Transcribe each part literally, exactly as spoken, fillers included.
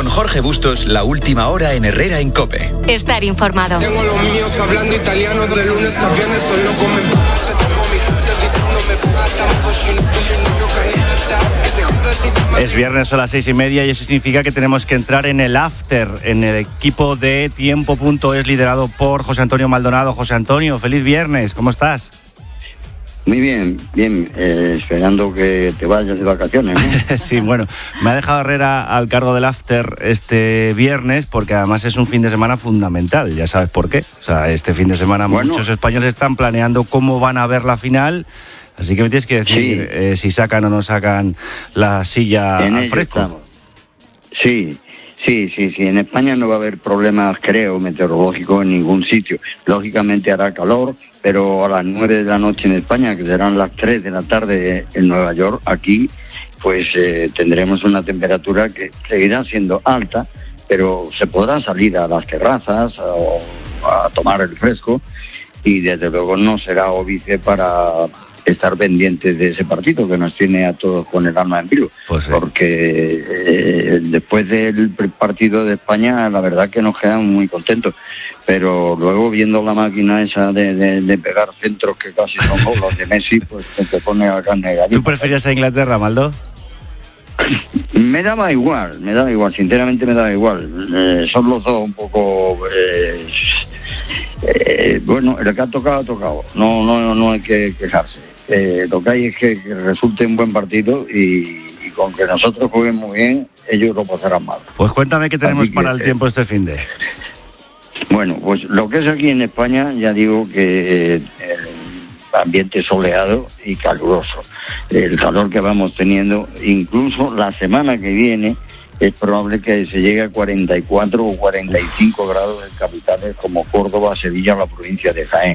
Con Jorge Bustos, la última hora en Herrera en COPE. Estar informado. Tengo los míos hablando italiano de lunes a viernes, solo comen pasta. Tengo mi gente diciéndome pasta. Es viernes, son las seis y media y eso significa que tenemos que entrar en el after, en el equipo de Tiempo punto es liderado por José Antonio Maldonado. José Antonio, feliz viernes, ¿cómo estás? Muy bien, bien, eh, esperando que te vayas de vacaciones, ¿no? Sí, bueno, me ha dejado Herrera al cargo del after este viernes porque además es un fin de semana fundamental, ya sabes por qué. O sea, este fin de semana bueno. muchos españoles están planeando cómo van a ver la final, así que me tienes que decir sí. eh, si sacan o no sacan la silla en al fresco. Estamos. Sí. Sí, sí, sí. En España no va a haber problemas, creo, meteorológicos en ningún sitio. Lógicamente hará calor, pero a las nueve de la noche en España, que serán las tres de la tarde en Nueva York, aquí, pues eh, tendremos una temperatura que seguirá siendo alta, pero se podrá salir a las terrazas o a tomar el fresco y desde luego no será óbice para estar pendientes de ese partido que nos tiene a todos con el alma en vilo, pues sí. Porque eh, después del partido de España la verdad que nos quedamos muy contentos, pero luego viendo la máquina esa de, de, de pegar centros que casi son los de Messi, pues te pone a carne gallina. ¿Tú preferías a Inglaterra, Maldo? Me daba igual, me daba igual, sinceramente me daba igual. Eh, son los dos un poco... Eh, eh, bueno, el que ha tocado ha tocado, no, no, no hay que quejarse. Eh, lo que hay es que, que resulte un buen partido y, y con que nosotros juguemos bien, ellos lo pasarán mal. Pues cuéntame qué tenemos que, para el tiempo este fin de... Bueno, pues lo que es aquí en España, ya digo que eh, el ambiente soleado y caluroso. El calor que vamos teniendo, incluso la semana que viene, es probable que se llegue a cuarenta y cuatro o cuarenta y cinco grados en capitales como Córdoba, Sevilla o la provincia de Jaén.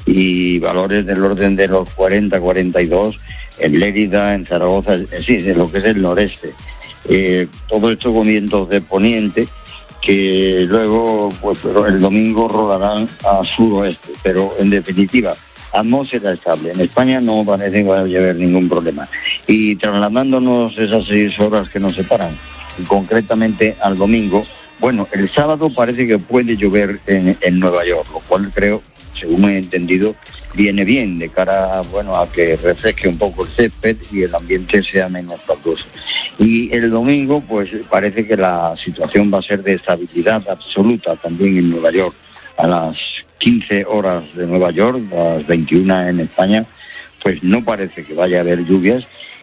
Y valores del orden de los cuarenta, cuarenta y dos en Lérida, en Zaragoza, sí, de lo que es el noreste. Eh, todo esto con vientos de poniente que luego pues, el domingo rodarán a suroeste. Pero en definitiva, atmósfera estable. En España no parece que vaya a haber ningún problema. Y trasladándonos esas seis horas que nos separan, concretamente al domingo, bueno, el sábado parece que puede llover en, en Nueva York, lo cual creo, según he entendido, viene bien de cara, bueno, a que refresque un poco el césped y el ambiente sea menos caluroso. Y el domingo, pues parece que la situación va a ser de estabilidad absoluta también en Nueva York. A las quince horas de Nueva York, a las veintiuna en España, pues no parece que vaya a haber lluvias.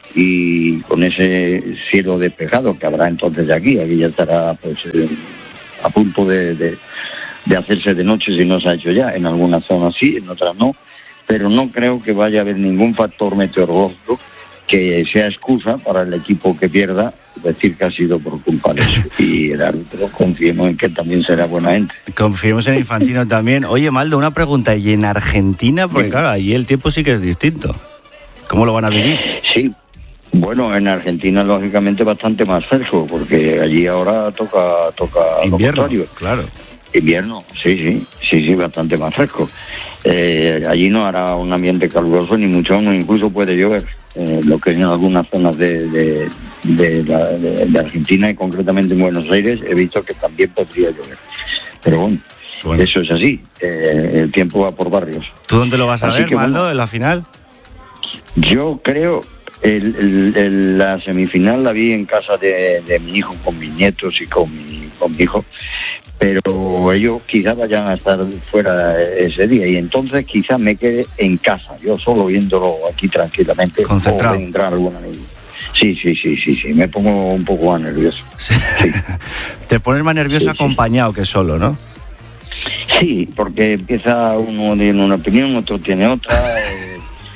Y con ese cielo despejado que habrá entonces de aquí, aquí ya estará pues eh, a punto de, de, de hacerse de noche si no se ha hecho ya, en algunas zonas sí, en otras no, pero no creo que vaya a haber ningún factor meteorológico que sea excusa para el equipo que pierda decir que ha sido por culpa de eso. Y el árbitro, confiemos en que también será buena gente. Confiemos en Infantino también. Oye, Maldo, una pregunta, ¿y en Argentina? Porque claro, ahí el tiempo sí que es distinto. ¿Cómo lo van a vivir? Sí. Bueno, en Argentina lógicamente bastante más fresco, porque allí ahora toca toca invierno, lo contrario. Claro. Invierno, sí, sí, sí, sí, bastante más fresco. Eh, allí no hará un ambiente caluroso, ni mucho menos, incluso puede llover, eh, lo que en algunas zonas de, de, de, la, de, de Argentina y concretamente en Buenos Aires he visto que también podría llover. Pero bueno, bueno. Eso es así, eh, el tiempo va por barrios. ¿Tú dónde lo vas a así ver, que, Maldo, bueno, en la final? Yo creo... El, el, el, la semifinal la vi en casa de, de mi hijo, con mis nietos y con mi, con mi hijo, pero ellos quizás vayan a estar fuera ese día y entonces quizás me quede en casa, yo solo viéndolo aquí tranquilamente. Concentrado. O entrar alguna vez. Sí, sí, sí, sí, sí, me pongo un poco más nervioso. Sí. Te pones más nervioso sí, acompañado sí. que solo, ¿no? Sí, porque empieza uno tiene una opinión, otro tiene otra... Eh,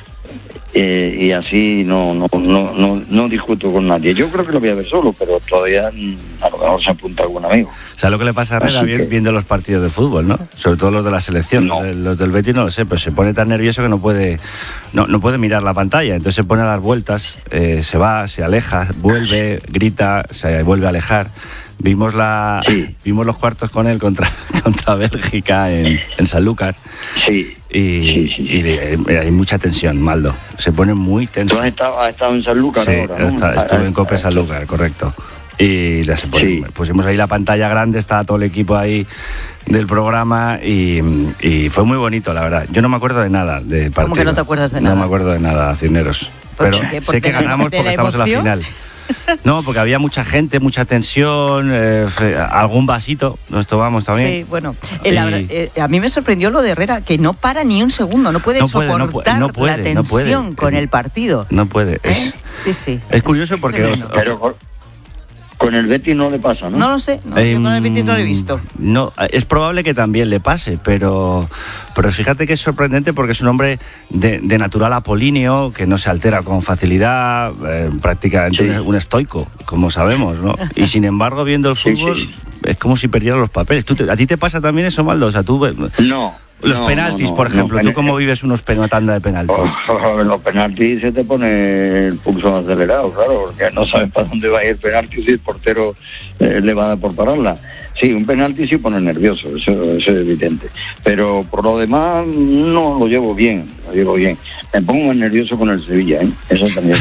Eh, y así no, no no no no discuto con nadie. Yo creo que lo voy a ver solo, pero todavía a lo mejor se apunta algún amigo. ¿Sabes lo que le pasa a Herrera que... viendo los partidos de fútbol, no? Sobre todo los de la selección, no. los, de, los del Betis no lo sé, pero se pone tan nervioso que no puede no, no puede mirar la pantalla, entonces se pone a dar vueltas, eh, se va, se aleja, vuelve, grita, se vuelve a alejar. Vimos la sí. vimos los cuartos con él contra contra Bélgica en, en Sanlúcar. Sí. Y, sí, sí, sí. y, y hay mucha tensión, Maldo. Se pone muy tenso. ¿Tú has estado, has estado en Sanlúcar sí, ahora, ¿no? Está, estuve en COPE Sanlúcar, correcto. Y les sí. pusimos ahí la pantalla grande, estaba todo el equipo ahí del programa y, y fue muy bonito, la verdad. Yo no me acuerdo de nada de partido. ¿Cómo que no te acuerdas de nada? No me acuerdo de nada, Cisneros. Pero sé que ganamos porque estamos en la final. No, porque había mucha gente, mucha tensión, eh, algún vasito, nos tomamos también. Sí, bueno, y... la, eh, a mí me sorprendió lo de Herrera, que no para ni un segundo, no puede, no puede soportar no puede, la tensión no con el partido. No puede. ¿Eh? Es, sí, sí. Es curioso es, porque... Es Pero con el Betis no le pasa, ¿no? No lo sé, no, eh, yo con el Betis no lo he visto. No, es probable que también le pase, pero, pero fíjate que es sorprendente porque es un hombre de, de natural apolíneo, que no se altera con facilidad, eh, prácticamente sí. un, un estoico, como sabemos, ¿no? Y sin embargo, viendo el fútbol, sí, sí. es como si perdiera los papeles. ¿Tú te, ¿A ti te pasa también eso, Maldo? O sea, tú... No. Los no, penaltis, no, no, por ejemplo. No, ¿Tú cómo vives unos pen, una tanda de penaltis? Oh, los penaltis se te pone el pulso acelerado, claro, porque no sabes para dónde va a ir el penalti si el portero eh, le va a dar por pararla. Sí, un penalti sí pone nervioso, eso, eso es evidente. Pero por lo demás, no lo llevo bien, lo llevo bien. Me pongo más nervioso con el Sevilla, ¿eh? Eso también.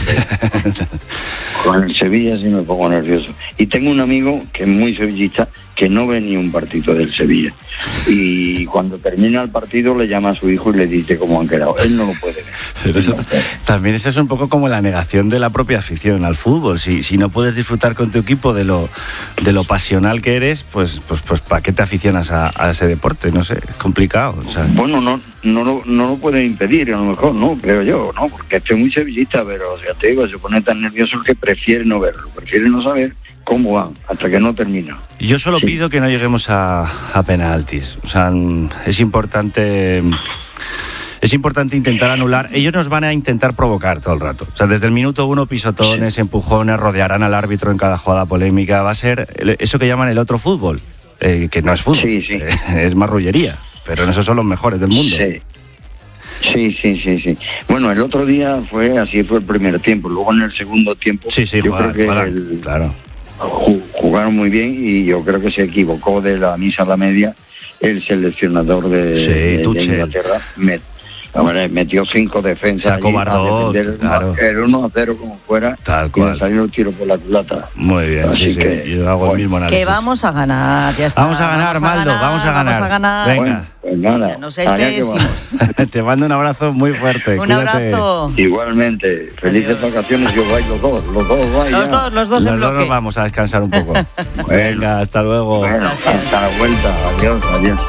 Con el Sevilla sí me pongo nervioso. Y tengo un amigo que es muy sevillista, que no ve ni un partido del Sevilla. Y cuando termina el partido le llama a su hijo y le dice cómo han quedado. Él no lo puede ver. Pero eso, también eso es un poco como la negación de la propia afición al fútbol. Si, si no puedes disfrutar con tu equipo de lo, de lo pasional que eres, pues, pues, pues ¿para qué te aficionas a, a ese deporte? No sé, es complicado. O sea. Bueno, no, no, no, no lo puede impedir, a lo mejor, no, creo yo, no, porque estoy muy sevillista, pero o sea, te digo, se pone tan nervioso que prefiere no verlo, prefiere no saber cómo van, hasta que no termina. Yo solo sí. pido que no lleguemos a, a penaltis. O sea, es importante... Es importante intentar anular. Ellos nos van a intentar provocar todo el rato. O sea, desde el minuto uno, pisotones, sí. empujones, rodearán al árbitro en cada jugada polémica. Va a ser eso que llaman el otro fútbol, eh, que no es fútbol, sí, sí. Eh, es marrullería. Pero esos son los mejores del mundo. Sí. Sí, sí, sí, sí. Bueno, el otro día fue así, fue el primer tiempo. Luego en el segundo tiempo, sí, sí, yo jugar, creo que jugar, el, claro. jugaron muy bien y yo creo que se equivocó de la misa a la media el seleccionador de, sí, de, de Inglaterra. Met, Hombre, metió cinco defensas. Se acobardó, claro. El uno a cero como fuera. Tal cual. Y salió el tiro por la culata. Muy bien, así sí, que, sí. Yo hago bueno, el mismo análisis. Que vamos a ganar, ya está. Vamos a ganar, vamos Maldo, a ganar, vamos a ganar. Vamos a ganar. Venga. Bueno, pues nada. Venga, no seáis pésimos. Te mando un abrazo muy fuerte. Un Cuídate. abrazo. Igualmente. Felices Adiós. Vacaciones. Yo voy los dos. Los dos vais Los ya. dos, los dos en Los dos bloque. nos vamos a descansar un poco. Venga, hasta luego. Bueno, hasta la vuelta. Adiós, adiós.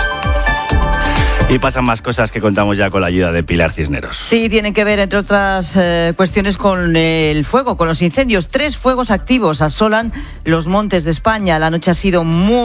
Y pasan más cosas que contamos ya con la ayuda de Pilar Cisneros. Sí, tienen que ver, entre otras eh, cuestiones, con el fuego, con los incendios. Tres fuegos activos asolan los montes de España. La noche ha sido muy